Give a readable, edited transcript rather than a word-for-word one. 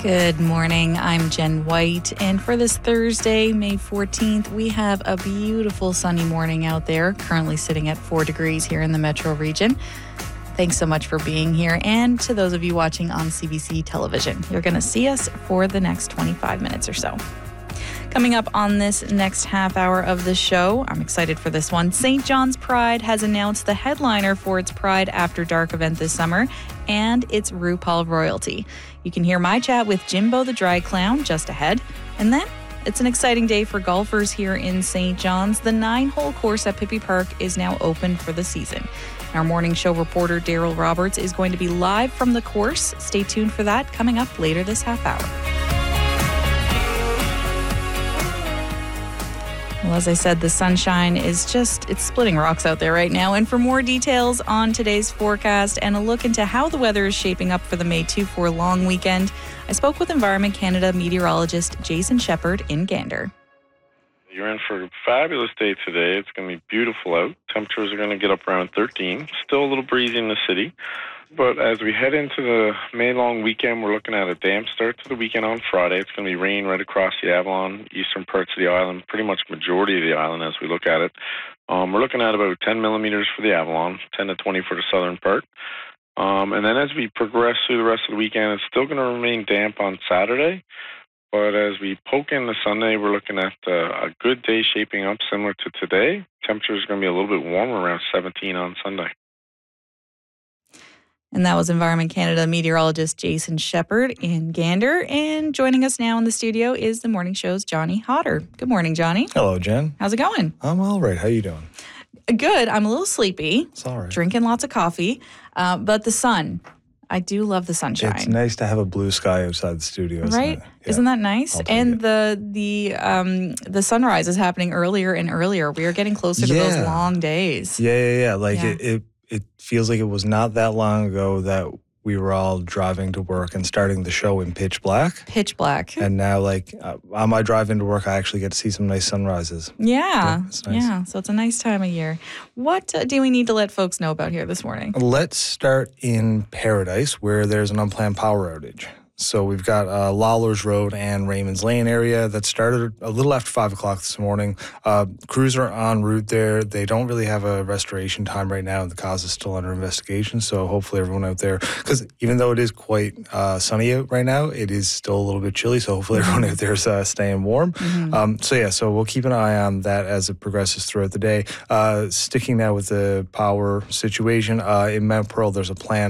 Good morning. I'm Jen White, and for this Thursday, May 14th, we have a beautiful sunny morning out there, currently sitting at 4 degrees here in the metro region. Thanks so much for being here, and to those of you watching on CBC television, you're going to see us for the next 25 minutes or so. Coming up on this next half hour of the show, I'm excited for this one. St. John's Pride has announced the headliner for its Pride After Dark event this summer, and it's RuPaul royalty. You can hear my chat with Jimbo the Drag Clown just ahead. And then it's an exciting day for golfers here in St. John's. The 9-hole course at Pippi Park is now open for the season. Our morning show reporter Daryl Roberts is going to be live from the course. Stay tuned for that coming up later this half hour. Well, as I said, the sunshine is it's splitting rocks out there right now. And for more details on today's forecast and a look into how the weather is shaping up for the May 2-4 long weekend, I spoke with Environment Canada meteorologist Jason Shepherd in Gander. You're in for a fabulous day today. It's going to be beautiful out. Temperatures are going to get up around 13. Still a little breezy in the city. But as we head into the May long weekend, we're looking at a damp start to the weekend on Friday. It's going to be rain right across the Avalon, eastern parts of the island, pretty much majority of the island as we look at it. We're looking at about 10 millimeters for the Avalon, 10 to 20 for the southern part. And then as we progress through the rest of the weekend, it's still going to remain damp on Saturday. But as we poke into Sunday, we're looking at a good day shaping up similar to today. Temperatures are going to be a little bit warmer, around 17 on Sunday. And that was Environment Canada meteorologist Jason Shepherd in Gander. And joining us now in the studio is the morning show's Johnny Hodder. Good morning, Johnny. Hello, Jen. How's it going? I'm all right. How you doing? Good. I'm a little sleepy. It's all right. Drinking lots of coffee. But the sun, I do love the sunshine. It's nice to have a blue sky outside the studio, isn't right? it? Yeah. Isn't that nice? And the sunrise is happening earlier and earlier. We are getting closer to those long days. Yeah. It feels like it was not that long ago that we were all driving to work and starting the show in pitch black. Pitch black. And now, on my drive into work, I actually get to see some nice sunrises. Yeah. It's nice. Yeah. So it's a nice time of year. What do we need to let folks know about here this morning? Let's start in Paradise, where there's an unplanned power outage. So we've got Lawlers Road and Raymond's Lane area that started a little after 5 o'clock this morning. Crews are en route there. They don't really have a restoration time right now, and the cause is still under investigation. So hopefully everyone out there, because even though it is quite sunny out right now, it is still a little bit chilly. So hopefully everyone out there is staying warm. Mm-hmm. So we'll keep an eye on that as it progresses throughout the day. Sticking now with the power situation, in Mount Pearl, there's a planned